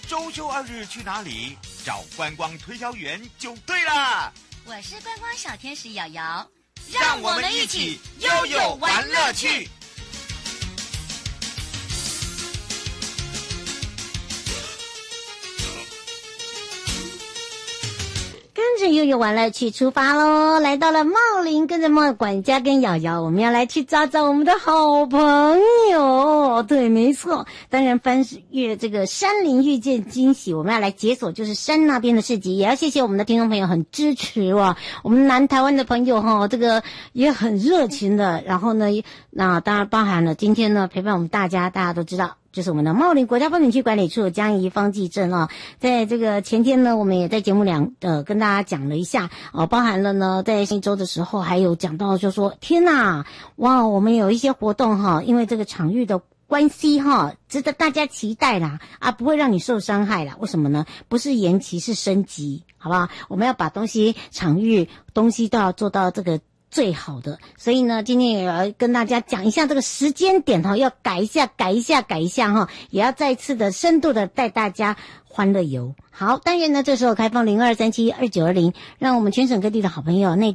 周休2日去哪里？找观光推销员就对了。 我是观光小天使瑶瑶， 让我们一起悠悠玩乐趣。 跟着悠悠玩乐趣出发咯，来到了茂林，跟着茂管家跟瑶瑶，我们要来去找找我们的好朋友。对，没错，当然翻越这个山林遇见惊喜，我们要来解锁就是山那边的市集，也要谢谢我们的听众朋友很支持哇，我们南台湾的朋友哈，这个也很热情的，然后呢，那当然包含了今天呢陪伴我们大家都知道。就是我们的茂林国家风景区管理处江宜方记镇啊，在这个前天呢，我们也在节目跟大家讲了一下包含了呢在上一周的时候还有讲到，就说天哪，哇，我们有一些活动哈，因为这个场域的关系哈，值得大家期待啦不会让你受伤害啦。为什么呢？不是延期，是升级，好不好？我们要把场域东西都要做到这个最好的，所以呢，今天也要跟大家讲一下这个时间点要改一下也要再次的深度的带大家欢乐游。好，当然呢，这时候开放02372920，让我们全省各地的好朋友内地